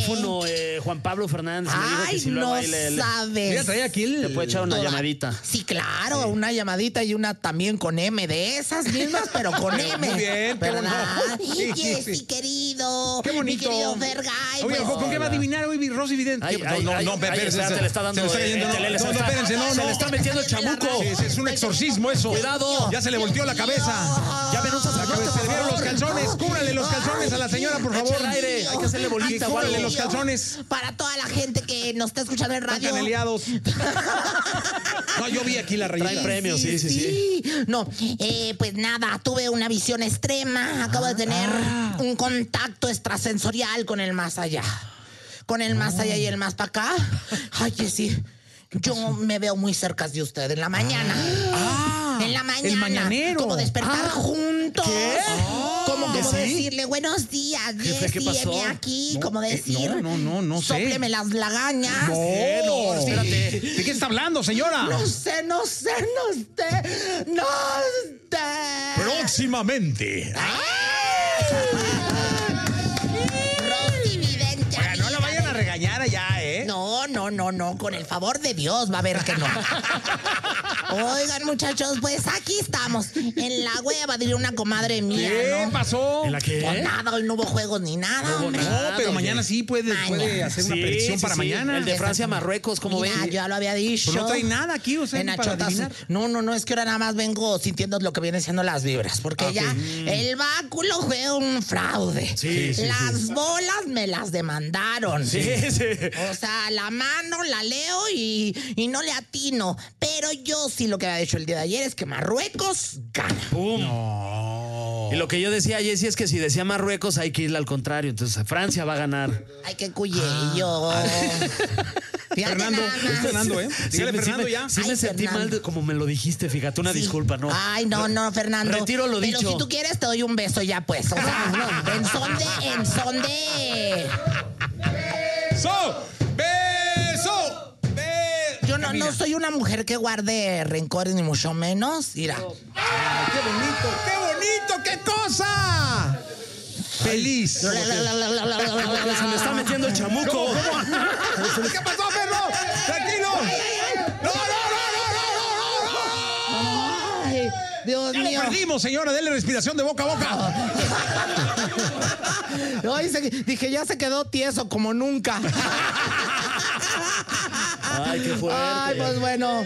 teléfono Juan Pablo Fernández. Me dijo que si luego no ahí sabes. Mira, trae aquí le puede echar una llamadita. Sí, claro, una llamadita y una también con M, de esas mismas, pero con M. Muy bien, qué ¿verdad? bonito. Sí, querido. Qué bonito. Mi querido Fergay. Oye, Pues, ¿con qué va a adivinar hoy Rosy Vidente? Espérate, le está dando. Espérense, Se le está metiendo el chamuco. Sí, es un exorcismo eso. Cuidado. Ya se le volteó la cabeza. Ya ven un sacerdote, Se le vieron los calzones. Cúbrale los calzones a la señora, por favor. Echa el aire. Hay que hacerle bolita. Cúbrale los calzones. Para toda la gente que nos está escuchando en radio. Están caneleados. No, yo vi aquí la rayita. Traen premios, sí. No, pues nada, tuve una visión extrema. Acabo de tener un contacto extrasensorial con el más allá. Con el más allá y el más para acá. Ay, que sí. Yo me veo muy cerca de usted en la mañana. En la mañana. El mañanero. Como despertar juntos. ¿Qué? Como ¿Sí? decirle buenos días, Jefe, ¿qué pasó? heme aquí. No, como decir. no sé. Sópleme las lagañas. No, espérate. ¿De qué está hablando, señora? No sé. Próximamente. Rosy Vidente. No la vayan a regañar allá, ¿eh? No, con el favor de Dios va a ver que no. Oigan, muchachos, pues aquí estamos. En la hueva, diría una comadre mía, ¿Qué ¿no? pasó? ¿En la qué? Pues nada, hoy no hubo juegos ni nada, hombre. No, pero mañana sí puede hacer una predicción para mañana. El de Francia-Marruecos, ¿cómo ven? Mira, ya lo había dicho. Pero no trae nada aquí, o sea, En para achotas. adivinar. No, es que ahora nada más vengo sintiendo lo que vienen siendo las vibras. Porque ya el báculo fue un fraude. Las bolas me las demandaron. Sí. O sea, la mano la leo y no le atino. Pero yo sí lo que había dicho el día de ayer es que Marruecos gana. ¡Pum! No. Y lo que yo decía, Jessy, es que si decía Marruecos, hay que irle al contrario. Entonces, Francia va a ganar. Ay, qué cuyello. Fíjate Fernando, nada más. es Fernando, ¿eh? Dígale, Fernando, ya. Sí Ay, me sentí Fernando. mal como me lo dijiste, fíjate, una disculpa, ¿no? Ay, no, Fernando. Retiro lo Pero dicho. si tú quieres, te doy un beso ya, pues. O sea, en son de... ¡Beso! Yo no soy una mujer que guarde rencores, ni mucho menos. Mira. ¡Qué bonito! ¡Qué cosa! ¡Feliz! Se me está metiendo el chamuco. ¿Qué pasó, Ferro? ¡Tranquilo! ¡No! Ay, Dios ¡Ya lo mío. perdimos, señora! ¡Dele respiración de boca a boca! Ay, dije, ya se quedó tieso como nunca. Ay, qué fuerte. Ay, pues bueno.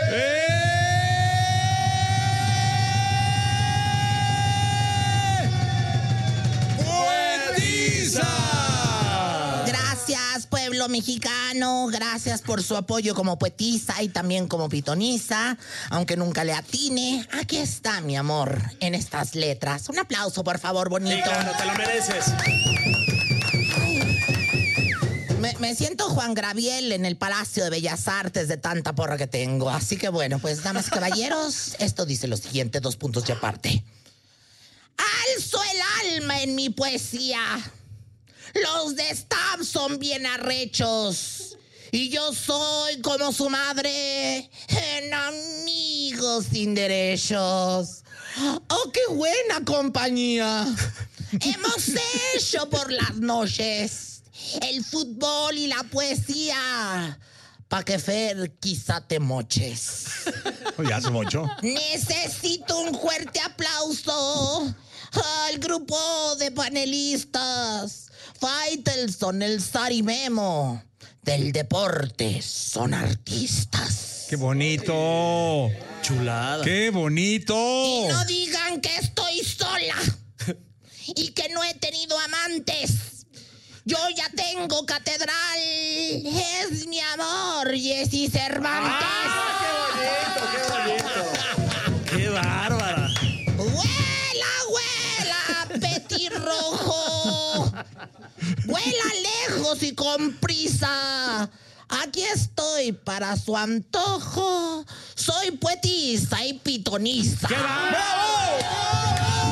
Gracias, pueblo mexicano. Gracias por su apoyo como poetisa y también como pitoniza. Aunque nunca le atine, aquí está mi amor en estas letras. Un aplauso, por favor, bonito. Sí, claro, te lo mereces. Me siento Juan Gabriel en el Palacio de Bellas Artes de tanta porra que tengo. Así que bueno, pues damas y caballeros, esto dice lo siguiente, 2 puntos y aparte. Alzo el alma en mi poesía. Los de Stab son bien arrechos. Y yo soy como su madre, enemigo sin derechos. ¡Oh, qué buena compañía! Hemos hecho por las noches el fútbol y la poesía, pa' que Fer quizá te moches. Ya se mochó. Necesito un fuerte aplauso al grupo de panelistas. Faitelson, el Sari Memo, del deporte son artistas. ¡Qué bonito! Chulada. ¡Qué bonito! Y no digan que estoy sola y que no he tenido amantes. Yo ya tengo catedral. Es mi amor, Jessy Cervantes. ¡Qué bonito! ¡Qué bárbara! ¡Vuela, petirrojo! ¡Vuela lejos y con prisa! Aquí estoy para su antojo. Soy poetisa y pitoniza. ¡Qué bárbaro!